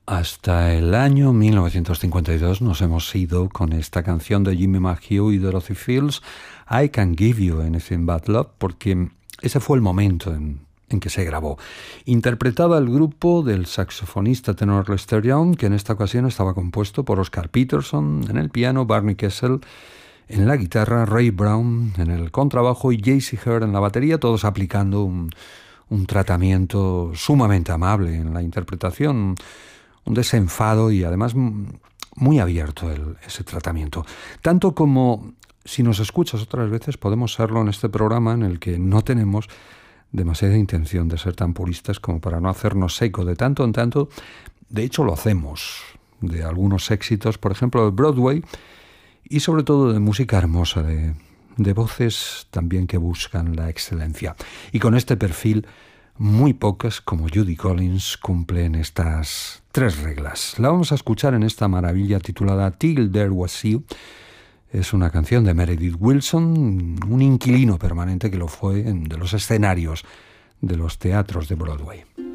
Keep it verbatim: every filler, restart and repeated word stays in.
Hasta el año mil novecientos cincuenta y dos nos hemos ido con esta canción de Jimmy McHugh y Dorothy Fields, I Can't Give You Anything But Love, porque ese fue el momento en, en que se grabó. Interpretaba el grupo del saxofonista tenor Lester Young, que en esta ocasión estaba compuesto por Oscar Peterson en el piano, Barney Kessel en la guitarra, Ray Brown en el contrabajo y J C Hurd en la batería, todos aplicando un, un tratamiento sumamente amable en la interpretación, un desenfado y además muy abierto el, ese tratamiento. Tanto como, si nos escuchas otras veces, podemos serlo en este programa en el que no tenemos demasiada intención de ser tan puristas como para no hacernos eco de tanto en tanto. De hecho, lo hacemos de algunos éxitos, por ejemplo, de Broadway, y sobre todo de música hermosa, de, de voces también que buscan la excelencia. Y con este perfil, muy pocas, como Judy Collins, cumplen estas tres reglas. La vamos a escuchar en esta maravilla titulada Till There Was You. Es una canción de Meredith Willson, un inquilino permanente que lo fue de los escenarios de los teatros de Broadway.